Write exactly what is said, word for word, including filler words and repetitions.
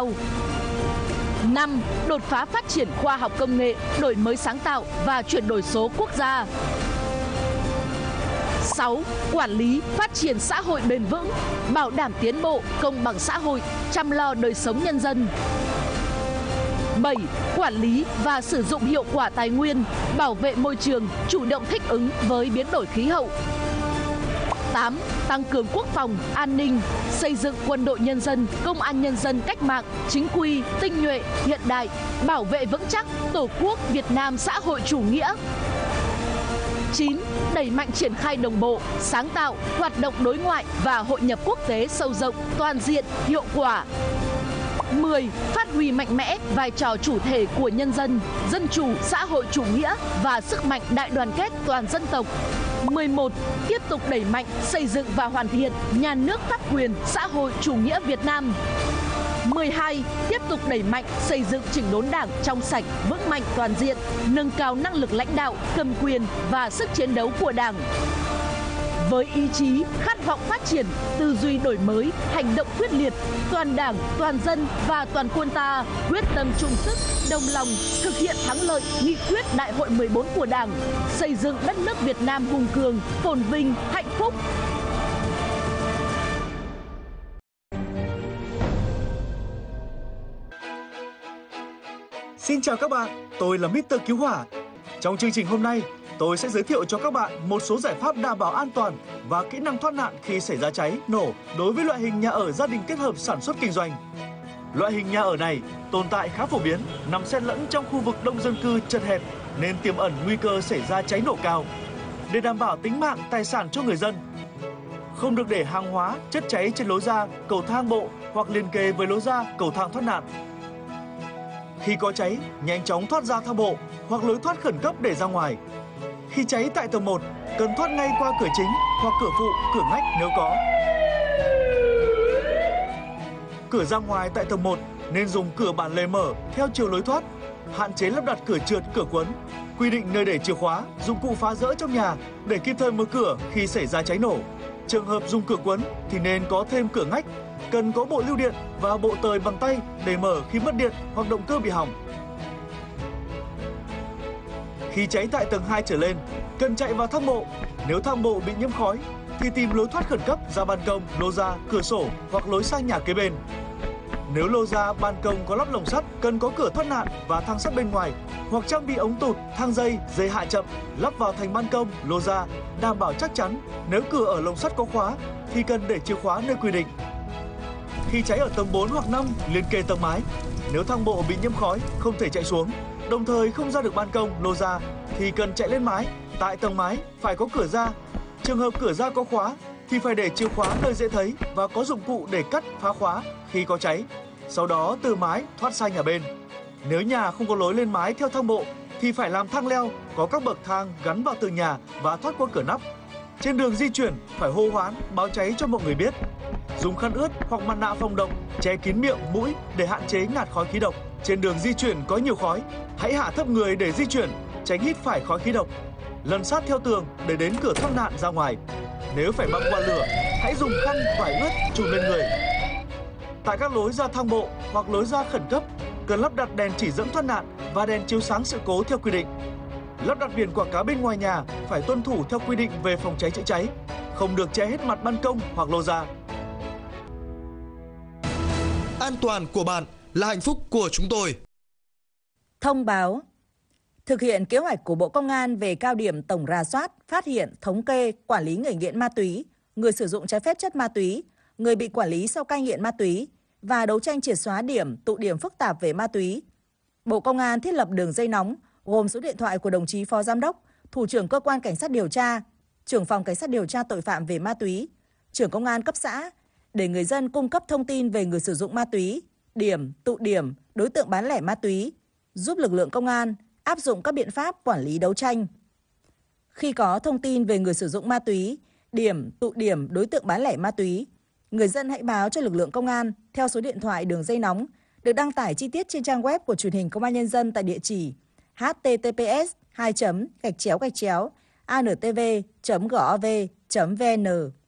cao. năm. Đột phá phát triển khoa học công nghệ, đổi mới sáng tạo và chuyển đổi số quốc gia. sáu. Quản lý, phát triển xã hội bền vững, bảo đảm tiến bộ, công bằng xã hội, chăm lo đời sống nhân dân. bảy. Quản lý và sử dụng hiệu quả tài nguyên, bảo vệ môi trường, chủ động thích ứng với biến đổi khí hậu. tám. Tăng cường quốc phòng, an ninh, xây dựng quân đội nhân dân, công an nhân dân cách mạng, chính quy, tinh nhuệ, hiện đại, bảo vệ vững chắc Tổ quốc Việt Nam xã hội chủ nghĩa. chín. Đẩy mạnh triển khai đồng bộ, sáng tạo, hoạt động đối ngoại và hội nhập quốc tế sâu rộng, toàn diện, hiệu quả. mười. Phát huy mạnh mẽ vai trò chủ thể của nhân dân, dân chủ, xã hội chủ nghĩa và sức mạnh đại đoàn kết toàn dân tộc. mười một. Tiếp tục đẩy mạnh xây dựng và hoàn thiện nhà nước pháp quyền xã hội chủ nghĩa Việt Nam. mười hai. Tiếp tục đẩy mạnh xây dựng chỉnh đốn Đảng trong sạch, vững mạnh toàn diện, nâng cao năng lực lãnh đạo, cầm quyền và sức chiến đấu của Đảng. Với ý chí, khát vọng phát triển, tư duy đổi mới, hành động quyết liệt, toàn Đảng, toàn dân và toàn quân ta quyết tâm chung sức, đồng lòng thực hiện thắng lợi nghị quyết Đại hội mười bốn của Đảng, xây dựng đất nước Việt Nam hùng cường, phồn vinh, hạnh phúc. Xin chào các bạn, tôi là mít tơ Cứu Hỏa. Trong chương trình hôm nay, tôi sẽ giới thiệu cho các bạn một số giải pháp đảm bảo an toàn và kỹ năng thoát nạn khi xảy ra cháy, nổ đối với loại hình nhà ở gia đình kết hợp sản xuất kinh doanh. Loại hình nhà ở này tồn tại khá phổ biến, nằm xen lẫn trong khu vực đông dân cư chật hẹp nên tiềm ẩn nguy cơ xảy ra cháy nổ cao. Để đảm bảo tính mạng, tài sản cho người dân, không được để hàng hóa, chất cháy trên lối ra, cầu thang bộ hoặc liền kề với lối ra, cầu thang thoát nạn. Khi có cháy, nhanh chóng thoát ra thang bộ hoặc lối thoát khẩn cấp để ra ngoài. Khi cháy tại tầng một, cần thoát ngay qua cửa chính hoặc cửa phụ, cửa ngách nếu có. Cửa ra ngoài tại tầng một nên dùng cửa bản lề mở theo chiều lối thoát, hạn chế lắp đặt cửa trượt, cửa quấn, quy định nơi để chìa khóa, dụng cụ phá rỡ trong nhà để kịp thời mở cửa khi xảy ra cháy nổ. Trường hợp dùng cửa quấn thì nên có thêm cửa ngách, cần có bộ lưu điện và bộ tời bằng tay để mở khi mất điện hoặc động cơ bị hỏng. Khi cháy tại tầng hai trở lên, cần chạy vào thang bộ. Nếu thang bộ bị nhiễm khói thì tìm lối thoát khẩn cấp ra ban công, lô ra, cửa sổ hoặc lối sang nhà kế bên. Nếu lô ra, ban công có lắp lồng sắt, cần có cửa thoát nạn và thang sắt bên ngoài hoặc trang bị ống tụt, thang dây, dây hạ chậm lắp vào thành ban công, lô ra, đảm bảo chắc chắn. Nếu cửa ở lồng sắt có khóa thì cần để chìa khóa nơi quy định. Khi cháy ở tầng bốn hoặc năm liền kề tầng mái, nếu thang bộ bị nhiễm khói không thể chạy xuống, đồng thời không ra được ban công, lô ra thì cần chạy lên mái. Tại tầng mái phải có cửa ra. Trường hợp cửa ra có khóa thì phải để chìa khóa nơi dễ thấy và có dụng cụ để cắt, phá khóa khi có cháy. Sau đó từ mái thoát sang nhà bên. Nếu nhà không có lối lên mái theo thang bộ thì phải làm thang leo, có các bậc thang gắn vào tường nhà và thoát qua cửa nắp. Trên đường di chuyển phải hô hoán, báo cháy cho mọi người biết. Dùng khăn ướt hoặc mặt nạ phòng độc che kín miệng, mũi để hạn chế ngạt khói khí độc. Trên đường di chuyển có nhiều khói, hãy hạ thấp người để di chuyển, tránh hít phải khói khí độc. Lăn sát theo tường để đến cửa thoát nạn ra ngoài. Nếu phải băng qua lửa, hãy dùng khăn vải ướt trùm lên người. Tại các lối ra thang bộ hoặc lối ra khẩn cấp, cần lắp đặt đèn chỉ dẫn thoát nạn và đèn chiếu sáng sự cố theo quy định. Lắp đặt biển quảng cáo bên ngoài nhà phải tuân thủ theo quy định về phòng cháy chữa cháy, không được che hết mặt ban công hoặc lô ra. An toàn của bạn là hạnh phúc của chúng tôi. Thông báo. Thực hiện kế hoạch của Bộ Công an về cao điểm tổng rà soát, phát hiện, thống kê, quản lý người nghiện ma túy, người sử dụng trái phép chất ma túy, người bị quản lý sau cai nghiện ma túy và đấu tranh triệt xóa điểm, tụ điểm phức tạp về ma túy. Bộ Công an thiết lập đường dây nóng gồm số điện thoại của đồng chí Phó Giám đốc, Thủ trưởng Cơ quan Cảnh sát điều tra, Trưởng phòng Cảnh sát điều tra tội phạm về ma túy, Trưởng Công an cấp xã để người dân cung cấp thông tin về người sử dụng ma túy, điểm, tụ điểm, đối tượng bán lẻ ma túy, giúp lực lượng công an áp dụng các biện pháp quản lý đấu tranh. Khi có thông tin về người sử dụng ma túy, điểm, tụ điểm, đối tượng bán lẻ ma túy, người dân hãy báo cho lực lượng công an theo số điện thoại đường dây nóng được đăng tải chi tiết trên trang web của Truyền hình Công an Nhân dân tại địa chỉ h t t p s hai gạch chéo gạch chéo a n t v chấm gov chấm v n.